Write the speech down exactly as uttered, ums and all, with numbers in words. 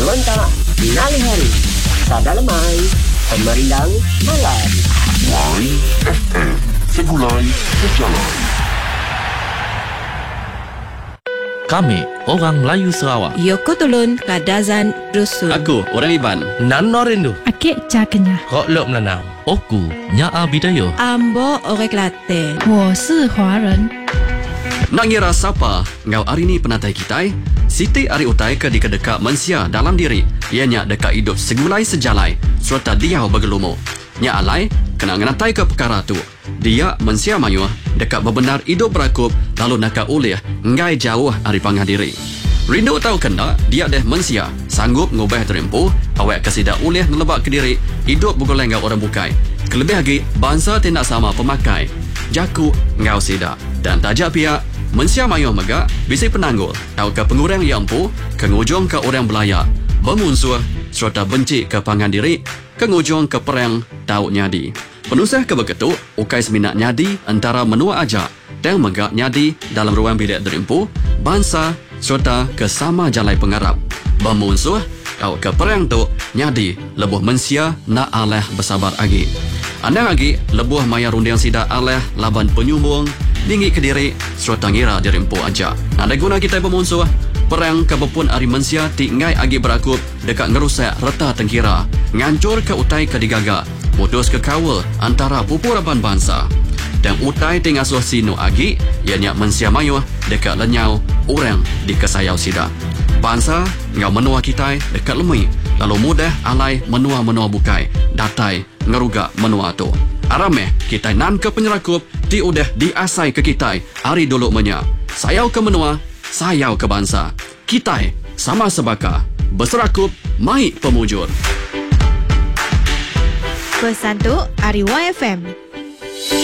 Sementara Nali Hari Sadalamai Pemerindang Malam Y F M Segulai Sejalan. Kami orang Melayu Sarawak. Yoko Tolon Kadazan Dusun. Aku orang Iban. Nan Norindu. Akik Jakenya. Kok lok Melanau. Oku Nyaa Bidayo. Ambo Orang Kelantan. 我是华人。 Nak ngira siapa ngau hari ni penatai kita? Siti ari utai ke di kedekak mensia dalam diri. Ianya dekat hidup segulai sejalai serta dia bergelumo. Nya alai kena ngenatai ke perkara tu. Dia mensia mayu dekat bebenar hidup berakup lalu nakak ulih ngai jauh ari pangah diri. Rindu tahu kena dia deh mensia sanggup ngubah terempuh awak kesida ulih nelebak ke diri hidup bergoleng ngau orang bukai. Kelebih lagi bangsa tidak sama pemakai. Jaku ngau sida dan tajak pihak mensia mayuh megak bisi penanggul tahu ke pengurang yang empu kengujung ke orang belaya bermusuh serta benci ke pangan diri kengujung ke perang tahu nyadi penusah ke beketuk ukai seminat nyadi antara menua aja dan megak nyadi dalam ruang bilik derimpu bangsa serta ke sama jalai pengarap bermusuh tahu ke perang tu nyadi lebuh mensia nak aleh bersabar lagi anda lagi lebuh maya rundiang sida aleh laban penyumbung tinggi ke diri serta ngira dirimpu aja. Ada guna kita bermusuh perang kebepun ari mensia ti ngai agi berakup dekat ngerusak reta tengkira ngancur ke utai ke digaga putus ke kawal antara pupurapan bangsa dan utai ti ngasuh sinu agi ianya mensia mayuh dekat lenyau orang di kesayau sida bangsa ngau menua kita dekat lemui lalu mudah alai menua-menua bukai datai ngerugak menua tu arameh kita nan ke penyerakup ti udah diasai ke kita hari dulu menya sayau ke menua sayau ke bangsa kita sama sebaka berserakup mai pemujur Pesan tu Ari Y F M